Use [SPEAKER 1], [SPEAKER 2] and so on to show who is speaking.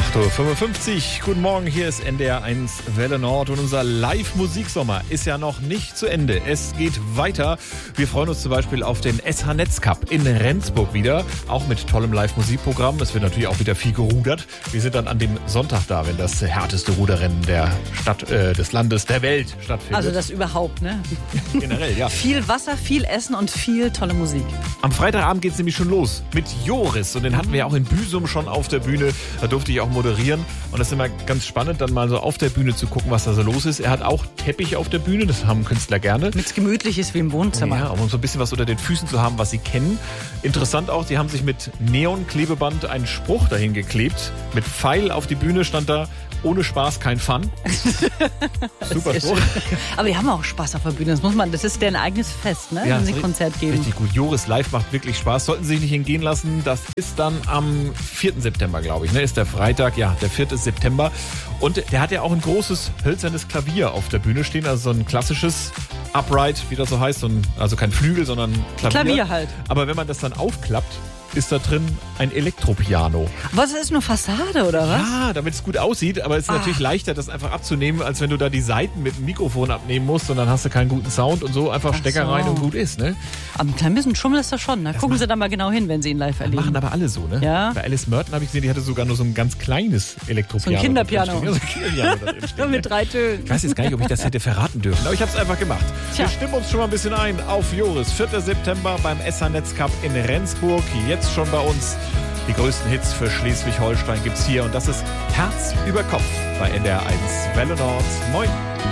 [SPEAKER 1] 8.55 Uhr, guten Morgen, hier ist NDR 1 Welle Nord und unser Live-Musiksommer ist ja noch nicht zu Ende. Es geht weiter. Wir freuen uns zum Beispiel auf den SH Netz Cup in Rendsburg wieder, auch mit tollem Live-Musikprogramm. Es wird natürlich auch wieder viel gerudert. Wir sind dann an dem Sonntag da, wenn das härteste Ruderrennen der Stadt, des Landes, der Welt stattfindet.
[SPEAKER 2] Also das überhaupt, ne?
[SPEAKER 1] Generell, ja.
[SPEAKER 2] Viel Wasser, viel Essen und viel tolle Musik.
[SPEAKER 1] Am Freitagabend geht es nämlich schon los mit Joris und den hatten wir ja auch in Büsum schon auf der Bühne. Da durfte ich auch moderieren und das ist immer ganz spannend, dann mal so auf der Bühne zu gucken, was da so los ist. Er hat auch Teppich auf der Bühne, das haben Künstler gerne.
[SPEAKER 2] Nichts Gemütliches wie im Wohnzimmer.
[SPEAKER 1] Ja, um so ein bisschen was unter den Füßen zu haben, was sie kennen. Interessant auch, die haben sich mit Neon-Klebeband einen Spruch dahin geklebt. Mit Pfeil auf die Bühne stand da: ohne Spaß kein Fun. Super Spruch.
[SPEAKER 2] Aber die haben auch Spaß auf der Bühne. Das ist deren eigenes Fest, ne?
[SPEAKER 1] Ja,
[SPEAKER 2] wenn sie ein Konzert geben.
[SPEAKER 1] Richtig gut. Joris live macht wirklich Spaß. Sollten Sie sich nicht entgehen lassen. Das ist dann am 4. September, glaube ich. Ne? Ist der Freitag. Ja, der 4. September. Und der hat ja auch ein großes hölzernes Klavier auf der Bühne stehen. Also so ein klassisches Upright, wie das so heißt. Also kein Flügel, sondern Klavier.
[SPEAKER 2] Klavier halt.
[SPEAKER 1] Aber wenn man das dann aufklappt, ist da drin ein Elektropiano.
[SPEAKER 2] Was, ist nur Fassade, oder was?
[SPEAKER 1] Ja, damit es gut aussieht, aber es ist natürlich leichter, das einfach abzunehmen, als wenn du da die Seiten mit dem Mikrofon abnehmen musst und dann hast du keinen guten Sound und so einfach Stecker rein und gut ist, ne?
[SPEAKER 2] Aber ein klein bisschen Schummel ist das schon, ne? Gucken Sie da mal genau hin, wenn Sie ihn live erleben.
[SPEAKER 1] Machen aber alle so, ne?
[SPEAKER 2] Ja.
[SPEAKER 1] Bei Alice Merton habe ich gesehen, die hatte sogar nur so ein ganz kleines Elektropiano.
[SPEAKER 2] So ein Kinderpiano.
[SPEAKER 1] Ja, so ein Kinderpiano da drin stehen,
[SPEAKER 2] Nur mit 3 Tönen.
[SPEAKER 1] Ich weiß jetzt gar nicht, ob ich das hätte verraten dürfen, aber ich habe es einfach gemacht.
[SPEAKER 2] Tja.
[SPEAKER 1] Wir stimmen uns schon mal ein bisschen ein auf Joris. 4. September beim SH Netz Cup in Rendsburg. Jetzt schon bei uns. Die größten Hits für Schleswig-Holstein gibt's hier und das ist Herz über Kopf bei NDR 1 Welle Nord. Moin.